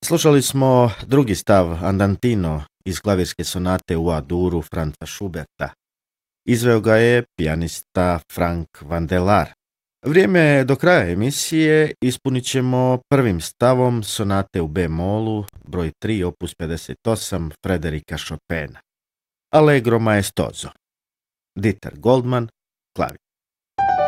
Slušali smo drugi stav Andantino iz klavirske sonate u A-duru Franza Schuberta. Izveo ga je pijanista Frank Vandeleur. Vrijeme je do kraja emisije, ispunit ćemo prvim stavom sonate u B-molu, broj 3, opus 58, Frederika Chopina. Allegro maestoso. Dieter Goldman, klavir.